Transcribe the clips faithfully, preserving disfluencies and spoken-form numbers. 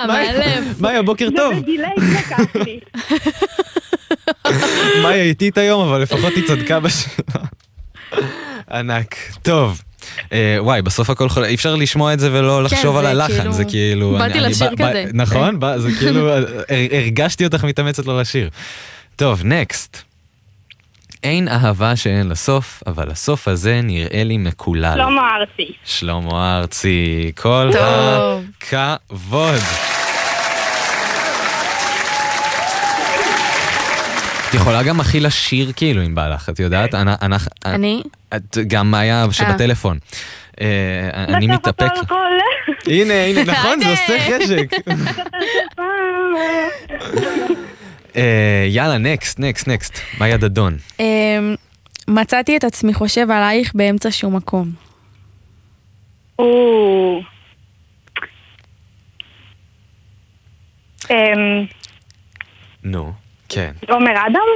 מהלב. מאיה, בוקר טוב. זה בדילי לקח לי. מאיה איטית היום, אבל לפחות היא צדקה בשאלה. ענק. טוב. וואי, בסוף הכל חולה, אי אפשר לשמוע את זה ולא לחשוב על הלחן, זה כאילו... באתי לשיר כזה. נכון, זה כאילו, הרגשתי אותך מתאמצת לא לשיר. טוב, נקסט. אין אהבה שאין לסוף, אבל הסוף הזה נראה לי מקולל. שלמה ארצי. שלמה ארצי, כל הכבוד. את יכולה גם הכי לשיר כאילו אם בא לך, את יודעת? אני? גם מאיה שבטלפון. אני מתאפק. הנה, הנה, נכון, זה עושה חשק. יאללה, נקסט, נקסט, נקסט. מאיה דדון. מצאתי את עצמי חושב עלייך באמצע שום מקום. או... נו, כן. עומר אדם?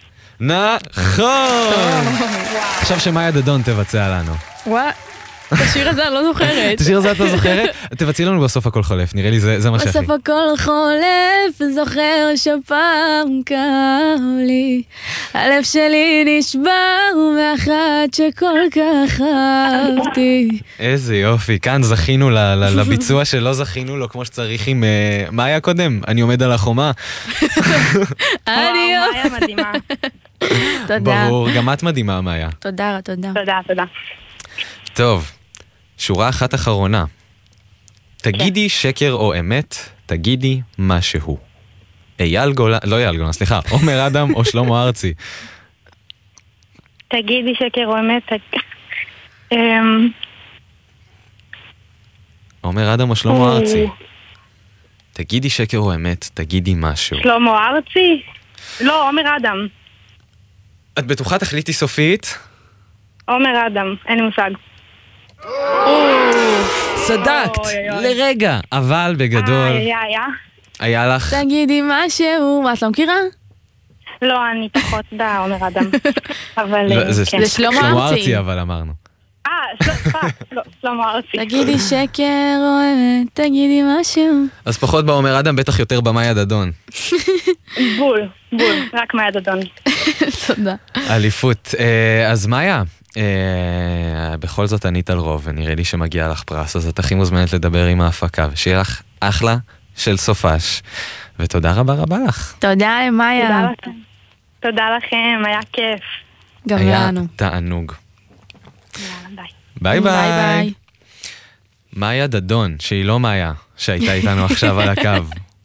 נכון! עכשיו שמאיה דדון תבצע לנו. וואו. את השיר הזה אני לא זוכרת. את השיר הזה את לא זוכרת? תבצעי לנו בסוף הכל חולף, נראה לי זה מה שהכי. בסוף הכל חולף, זוכר שפעם כאב לי, הלב שלי נשבר מאחת שכל כך אהבתי. איזה יופי, כאן זכינו לביצוע שלא זכינו לו כמו שצריך עם... מה היה קודם? אני עומד על החומה. וואו, מאיה מדהימה. תודה. ברור, גם את מדהימה, מאיה. תודה, תודה. תודה, תודה. טוב, שורה אחת אחרונה. תגידי שקר או אמת, תגידי משהו. אייל גולן, לא אייל גולן, סליחה, עומר אדם או שלמה ארצי. תגידי שקר או אמת, עומר אדם או שלמה ארצי. תגידי שקר או אמת, תגידי משהו. שלמה ארצי? לא, עומר אדם. את בטוחה תחליטי סופית? עומר אדם, אין לי מושג. צדקת, לרגע, אבל בגדול היה לך... תגידי משהו, מה את לא מכירה? לא, אני פחות בעומר אדם. אבל... זה שלמה ארצי. אבל אמרנו. אה, שלמה ארצי. תגידי שקר או אמת, תגידי משהו. אז פחות בעומר אדם, בטח יותר במאיה דדון. בול, בול, רק מאיה דדון. תודה. אליפות. אז מאיה, בכל זאת ענית על רוב, ונראה לי שמגיע לך פרס, אז את הכי מוזמנת לדבר עם ההפקה, ושיהיה לך אחלה של סופש, ותודה רבה רבה לך. תודה למאיה. תודה לכם, היה כיף. גם לנו. היה תענוג. ביי ביי. מאיה דדון, שהיא לא מאיה, שהייתה איתנו עכשיו על הקו.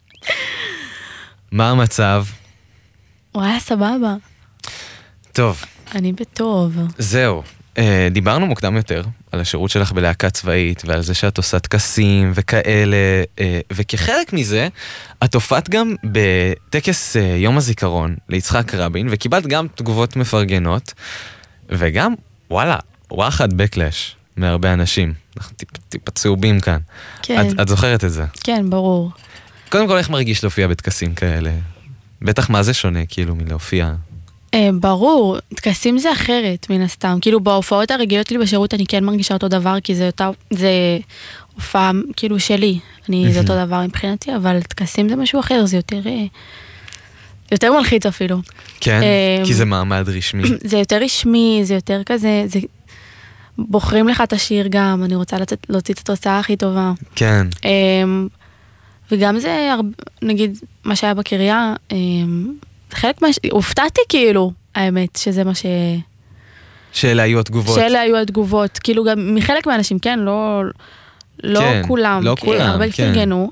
מה המצב? וואי, סבבה. טוב. אני בטוב. זהו. דיברנו מוקדם יותר על השירות שלך בלהקה צבאית ועל זה שאת עושה טקסים וכאלה, וכחלק מזה את הופעת גם בטקס יום הזיכרון ליצחק רבין וקיבלת גם תגובות מפרגנות וגם, וואלה, וואחד בקלש מהרבה אנשים. אנחנו טיפה צהובים כאן. כן. את, את זוכרת את זה? כן, ברור. קודם כל, איך מרגיש להופיע בטקסים כאלה? בטח מה זה שונה כאילו מלהופיע? ברור, טקסים זה אחרת מן הסתם, כאילו בהופעות הרגילות שלי בשירות אני כן מרגישה אותו דבר, כי זה יותר, זה הופעה כאילו שלי, אני זה אותו דבר מבחינתי, אבל טקסים זה משהו אחר, זה יותר, יותר מלחיץ אפילו. כן, כי זה מעמד רשמי. זה יותר רשמי, זה יותר כזה, זה בוחרים לך את השיר גם, אני רוצה להוציא את התוצאה הכי טובה. כן. וגם זה, נגיד, מה שהיה בקריה, חלק מה... הופתעתי כאילו, האמת, שזה מה ש... שאלה היו התגובות. שאלה היו התגובות, כאילו גם מחלק מהאנשים, כן, לא, לא כן, כולם. לא כולם, הרבה כן. פרגנו.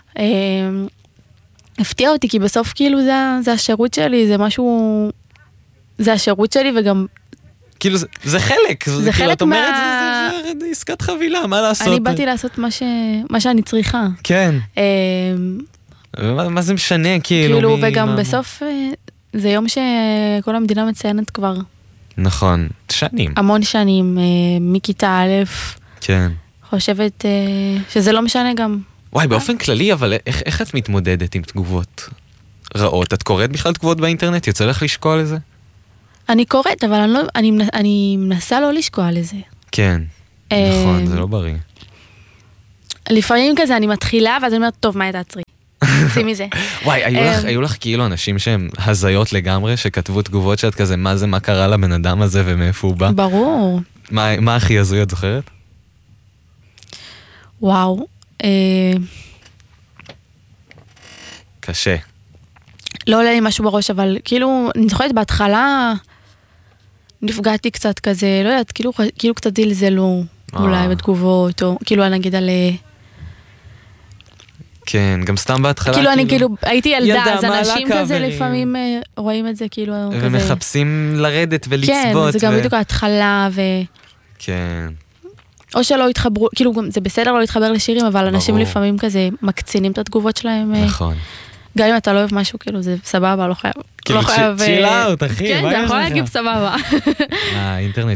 הפתיע אותי, כי בסוף כאילו זה, זה השירות שלי, זה משהו... זה השירות שלי וגם... כאילו זה, זה חלק. זה, זה חלק כאילו, את אומרת, מה... זה, זה, זה עסקת חבילה, מה לעשות? אני באתי לעשות מה, ש... מה שאני צריכה. כן. מה, מה זה משנה, כאילו? כאילו, מ... וגם מה... בסוף זה יום שכל המדינה מציינת כבר. נכון, שנים. המון שנים, מכיתה א'. כן. חושבת שזה לא משנה גם. וואי, באופן כללי, אבל איך, איך את מתמודדת עם תגובות רעות? את קוראת בכלל תגובות באינטרנט? יוצא לך לשקוע לזה? אני קוראת, אבל אני, לא, אני, אני מנסה לא לשקוע לזה. כן, נכון, זה לא בריא. לפעמים כזה אני מתחילה, ואז אני אומרת, טוב, מה תעצרי? שימי זה. וואי, היו לך כאילו אנשים שהם הזיות לגמרי, שכתבו תגובות שאת כזה, מה זה, מה קרה לבן אדם הזה ומאיפה הוא בא? ברור. מה הכי הזוי, את זוכרת? וואו. קשה. לא עולה לי משהו בראש, אבל כאילו, אני זוכרת בהתחלה, נפגעתי קצת כזה, לא יודעת, כאילו, כאילו קצת זלזלו, אולי בתגובות, או כאילו נגיד על... כן, גם סתם בהתחלה. כאילו אני כאילו, הייתי ילדה, אז אנשים כזה לפעמים רואים את זה כאילו... ומחפשים לרדת ולצבות. כן, זה גם בדיוק ההתחלה ו... כן. או שלא התחברו, כאילו זה בסדר לא להתחבר לשירים, אבל אנשים לפעמים כזה מקצינים את התגובות שלהם. נכון. גם אם אתה לא אוהב משהו, כאילו זה סבבה, לא חייב. כאילו צ'יל אאוט, אחי. כן, אתה יכול להגיב סבבה. האינטרנט